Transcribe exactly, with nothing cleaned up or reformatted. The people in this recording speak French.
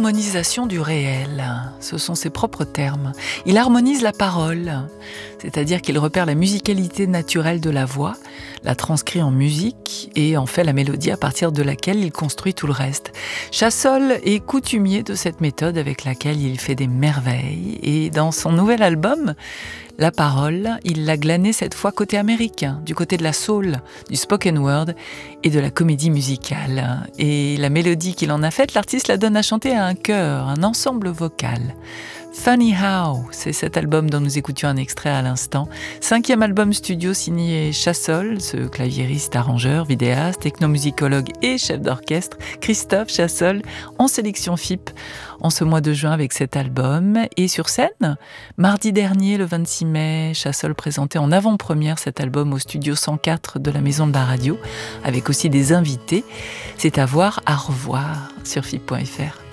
l'harmonisation du réel. Ce sont ses propres termes. Il harmonise la parole, c'est-à-dire qu'il repère la musicalité naturelle de la voix, la transcrit en musique et en fait la mélodie à partir de laquelle il construit tout le reste. Chassol est coutumier de cette méthode avec laquelle il fait des merveilles et dans son nouvel album, La Parole, il l'a glanée cette fois côté américain, du côté de la soul, du spoken word et de la comédie musicale. Et la mélodie qu'il en a faite, l'artiste la donne à chanter à un chœur, un ensemble vocal. Funny How, c'est cet album dont nous écoutions un extrait à l'instant. Cinquième album studio signé Chassol, ce claviériste, arrangeur, vidéaste, technomusicologue et chef d'orchestre, Christophe Chassol, en sélection F I P en ce mois de juin avec cet album. Et sur scène, mardi dernier, le vingt-six mai, Chassol présentait en avant-première cet album au studio cent quatre de la Maison de la Radio, avec aussi des invités. C'est à voir, à revoir sur F I P point F R.